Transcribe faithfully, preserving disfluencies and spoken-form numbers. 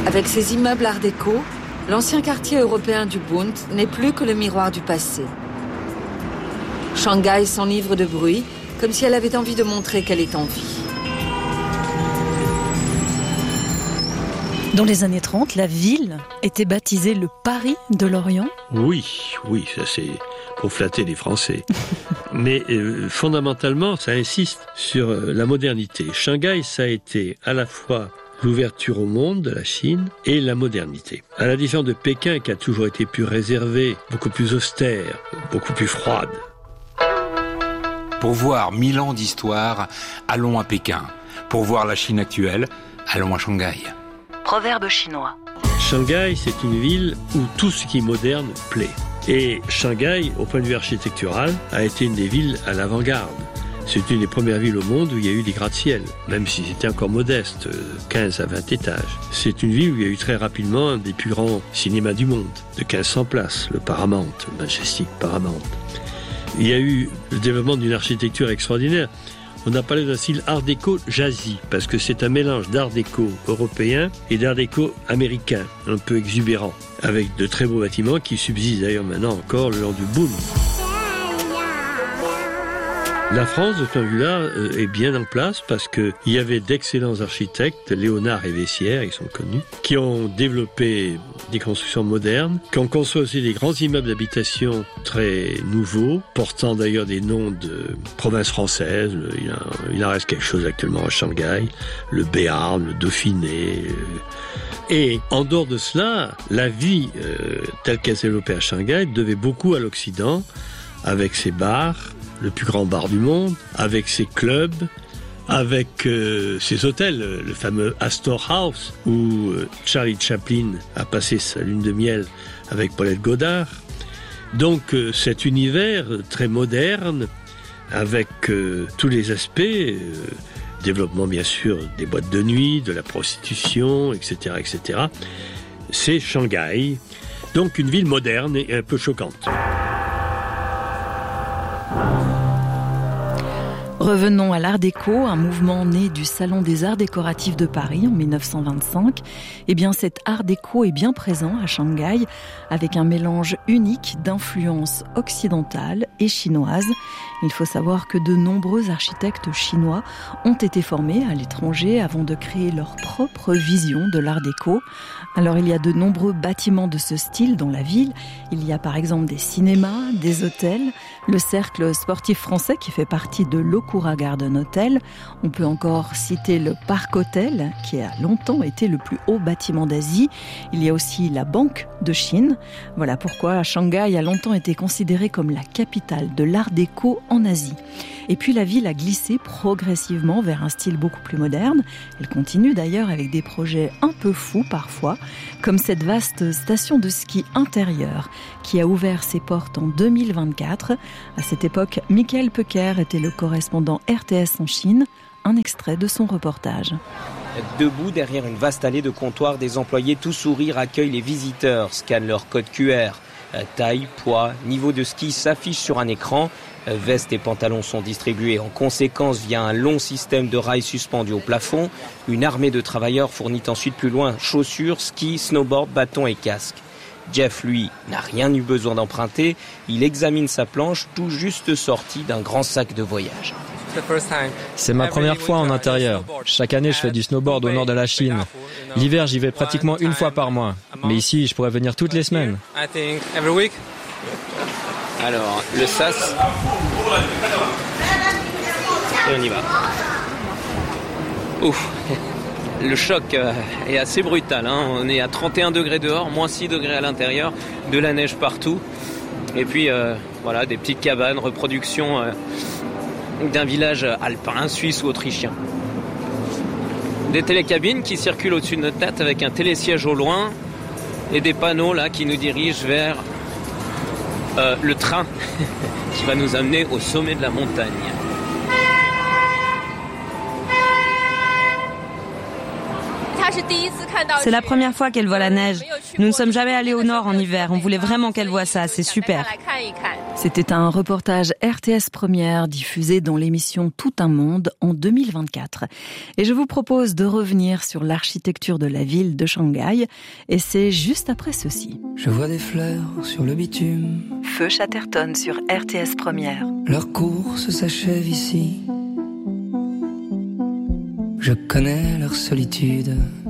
Avec ses immeubles art déco, l'ancien quartier européen du Bund n'est plus que le miroir du passé. Shanghai s'enivre de bruit, comme si elle avait envie de montrer qu'elle est en vie. Dans les années trente, la ville était baptisée le Paris de l'Orient. Oui, oui, ça c'est pour flatter les Français. Mais euh, fondamentalement, ça insiste sur euh, la modernité. Shanghai, ça a été à la fois l'ouverture au monde de la Chine et la modernité. À la différence de Pékin, qui a toujours été plus réservé, beaucoup plus austère, beaucoup plus froide. Pour voir mille ans d'histoire, allons à Pékin. Pour voir la Chine actuelle, allons à Shanghai. Proverbe chinois. Shanghai, c'est une ville où tout ce qui est moderne plaît. Et Shanghai, au point de vue architectural, a été une des villes à l'avant-garde. C'est une des premières villes au monde où il y a eu des gratte-ciel, même si c'était encore modeste, quinze à vingt étages. C'est une ville où il y a eu très rapidement un des plus grands cinémas du monde, de mille cinq cents places, le Paramount, le Majestic Paramount. Il y a eu le développement d'une architecture extraordinaire. On a parlé d'un style art déco jazzy, parce que c'est un mélange d'art déco européen et d'art déco américain, un peu exubérant, avec de très beaux bâtiments qui subsistent d'ailleurs maintenant encore le long du Bund. La France, de ce point de vue-là, est bien en place parce qu'il y avait d'excellents architectes, Léonard et Vessières, ils sont connus, qui ont développé des constructions modernes, qui ont construit aussi des grands immeubles d'habitation très nouveaux, portant d'ailleurs des noms de provinces françaises. Il, a, il en reste quelque chose actuellement à Shanghai, le Béarn, le Dauphiné. Et en dehors de cela, la vie euh, telle qu'elle s'est développée à Shanghai devait beaucoup à l'Occident, avec ses bars, le plus grand bar du monde, avec ses clubs, avec euh, ses hôtels, le fameux Astor House, où euh, Charlie Chaplin a passé sa lune de miel avec Paulette Goddard. Donc euh, cet univers très moderne, avec euh, tous les aspects, euh, développement bien sûr des boîtes de nuit, de la prostitution, et cetera, et cetera, c'est Shanghai, donc une ville moderne et un peu choquante. Revenons à l'art déco, un mouvement né du Salon des Arts Décoratifs de Paris en dix-neuf cent vingt-cinq. Eh bien, cet art déco est bien présent à Shanghai, avec un mélange unique d'influences occidentales et chinoises. Il faut savoir que de nombreux architectes chinois ont été formés à l'étranger avant de créer leur propre vision de l'art déco. Alors, il y a de nombreux bâtiments de ce style dans la ville. Il y a par exemple des cinémas, des hôtels, le cercle sportif français qui fait partie de l'Okura Garden Hotel. On peut encore citer le Parc Hotel, qui a longtemps été le plus haut bâtiment d'Asie. Il y a aussi la Banque de Chine. Voilà pourquoi Shanghai a longtemps été considérée comme la capitale de l'art déco en Asie. Et puis la ville a glissé progressivement vers un style beaucoup plus moderne. Elle continue d'ailleurs avec des projets un peu fous parfois, comme cette vaste station de ski intérieure qui a ouvert ses portes en deux mille vingt-quatre. À cette époque, Michael Pecker était le correspondant R T S en Chine. Un extrait de son reportage. Debout derrière une vaste allée de comptoirs, des employés tout sourire accueillent les visiteurs, scannent leur code Q R. Taille, poids, niveau de ski s'affichent sur un écran. Vestes et pantalons sont distribués en conséquence via un long système de rails suspendus au plafond. Une armée de travailleurs fournit ensuite plus loin chaussures, skis, snowboard, bâtons et casques. Jeff, lui, n'a rien eu besoin d'emprunter. Il examine sa planche tout juste sortie d'un grand sac de voyage. C'est ma première fois en intérieur. Chaque année, je fais du snowboard au nord de la Chine. L'hiver, j'y vais pratiquement une fois par mois. Mais ici, je pourrais venir toutes les semaines. Alors, le sas. Et on y va. Ouf. Le choc est assez brutal, hein. On est à trente et un degrés dehors, moins six degrés à l'intérieur, de la neige partout. Et puis, euh, voilà, des petites cabanes, reproduction euh, d'un village alpin, suisse ou autrichien. Des télécabines qui circulent au-dessus de notre tête avec un télésiège au loin et des panneaux là qui nous dirigent vers euh, le train qui va nous amener au sommet de la montagne. C'est la première fois qu'elle voit la neige. Nous ne sommes jamais allés au nord en hiver. On voulait vraiment qu'elle voie ça. C'est super. C'était un reportage R T S Première diffusé dans l'émission Tout un monde en deux mille vingt-quatre. Et je vous propose de revenir sur l'architecture de la ville de Shanghai. Et c'est juste après ceci. Je vois des fleurs sur le bitume. Feu Chatterton sur R T S Première. Leur course s'achève ici. Je connais leur solitude.